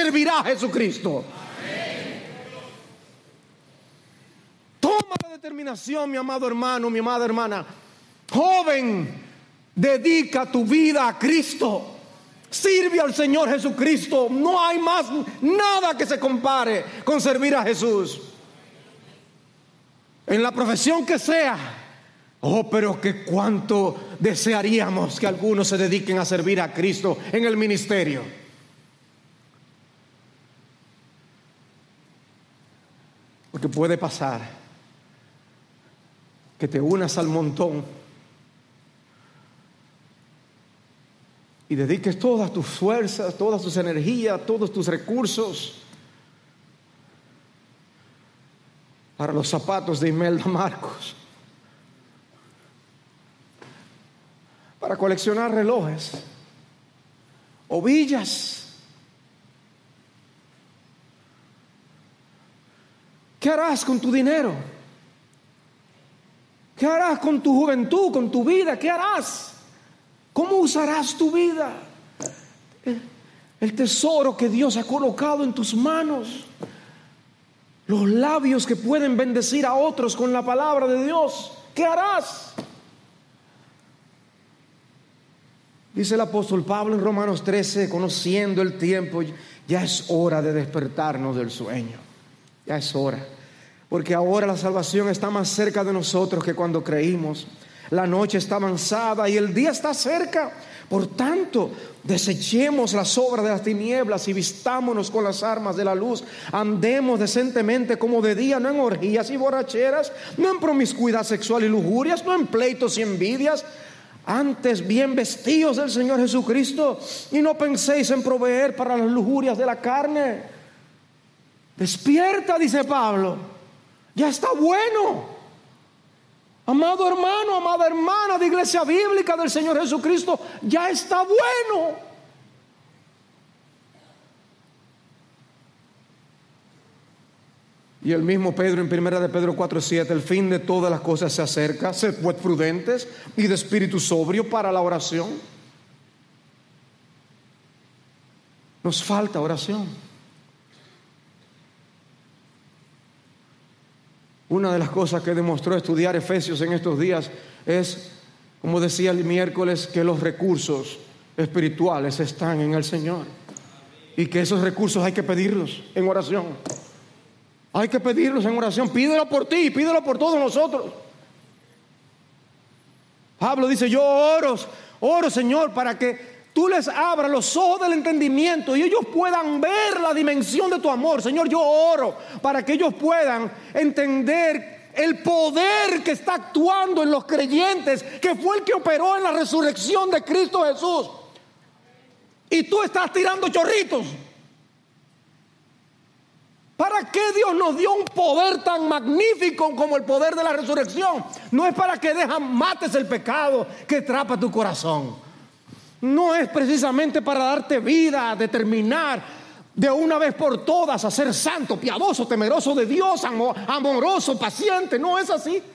servirá a Jesucristo. Toma la determinación, mi amado hermano, mi amada hermana. Joven, dedica tu vida a Cristo. Sirve al Señor Jesucristo. No hay más nada que se compare con servir a Jesús. En la profesión que sea. Oh, pero que cuánto desearíamos que algunos se dediquen a servir a Cristo en el ministerio. Porque puede pasar que te unas al montón y dediques todas tus fuerzas, todas tus energías, todos tus recursos para los zapatos de Imelda Marcos, para coleccionar relojes, ovillas. ¿Qué harás con tu dinero? ¿Qué harás con tu juventud, con tu vida? ¿Qué harás? ¿Cómo usarás tu vida? El tesoro que Dios ha colocado en tus manos. Los labios que pueden bendecir a otros con la palabra de Dios. ¿Qué harás? Dice el apóstol Pablo en Romanos 13, conociendo el tiempo, ya es hora de despertarnos del sueño. Ya es hora. Porque ahora la salvación está más cerca de nosotros que cuando creímos. La noche está avanzada y el día está cerca. Por tanto, desechemos las obras de las tinieblas y vistámonos con las armas de la luz. Andemos decentemente como de día, no en orgías y borracheras, no en promiscuidad sexual y lujurias, no en pleitos y envidias. Antes bien vestidos del Señor Jesucristo, y no penséis en proveer para las lujurias de la carne. Despierta, dice Pablo. Ya está bueno. Amado hermano, amada hermana de Iglesia Bíblica del Señor Jesucristo, ya está bueno. Y el mismo Pedro en 1 de Pedro 4:7, el fin de todas las cosas se acerca, sed pues prudentes y de espíritu sobrio para la oración. Nos falta oración. Una de las cosas que demostró estudiar Efesios en estos días es, como decía el miércoles, que los recursos espirituales están en el Señor y que esos recursos hay que pedirlos en oración. Hay que pedirlos en oración. Pídelo por ti, pídelo por todos nosotros. Pablo dice: yo oro Señor para que tú les abras los ojos del entendimiento y ellos puedan ver la dimensión de tu amor. Señor, yo oro para que ellos puedan entender el poder que está actuando en los creyentes, que fue el que operó en la resurrección de Cristo Jesús. Y tú estás tirando chorritos. ¿Para qué Dios nos dio un poder tan magnífico como el poder de la resurrección? No es para que mates el pecado que atrapa tu corazón. No es precisamente para darte vida, determinar de una vez por todas a ser santo, piadoso, temeroso de Dios, amoroso, paciente. No es así.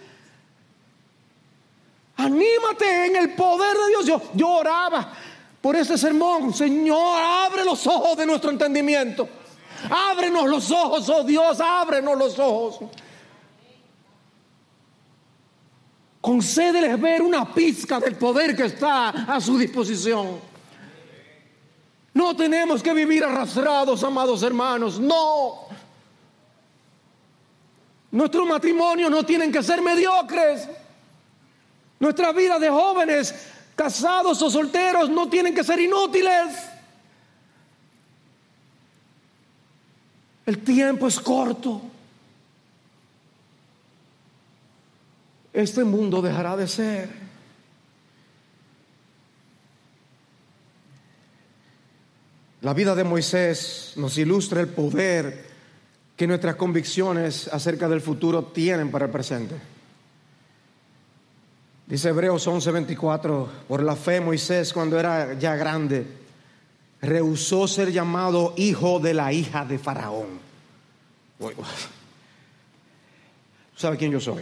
Anímate en el poder de Dios. Yo oraba por ese sermón. Señor, abre los ojos de nuestro entendimiento. Ábrenos los ojos, oh Dios, ábrenos los ojos. Concédeles ver una pizca del poder que está a su disposición. No tenemos que vivir arrastrados, amados hermanos. No. Nuestros matrimonios no tienen que ser mediocres. Nuestra vida de jóvenes, casados o solteros, no tienen que ser inútiles. El tiempo es corto. Este mundo dejará de ser. La vida de Moisés nos ilustra el poder que nuestras convicciones acerca del futuro tienen para el presente. Dice Hebreos 11:24, por la fe Moisés, cuando era ya grande, rehusó ser llamado hijo de la hija de Faraón. ¿Sabe quién yo soy?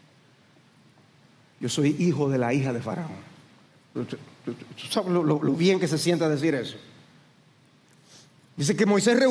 Yo soy hijo de la hija de Faraón. ¿Tú sabes lo bien que se sienta decir eso? Dice que Moisés